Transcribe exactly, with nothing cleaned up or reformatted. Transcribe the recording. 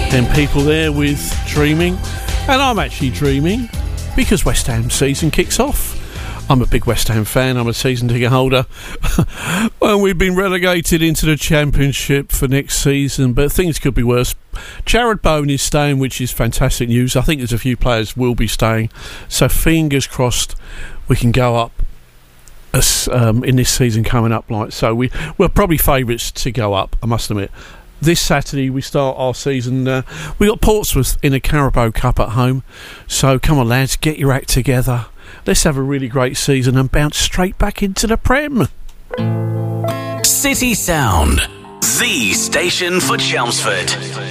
Them people there with Dreaming, and I'm actually dreaming because West Ham season kicks off. I'm a big West Ham fan, I'm a season ticket holder. Well, we've been relegated into the Championship for next season, but things could be worse. Jared Bowen is staying, which is fantastic news. I think there's a few players will be staying, so fingers crossed we can go up as, um, in this season coming up. Like so, we, we're probably favourites to go up, I must admit. This Saturday we start our season. Uh, we got Portsmouth in a Carabao Cup at home, so come on lads, get your act together. Let's have a really great season and bounce straight back into the Prem. City Sound, the station for Chelmsford.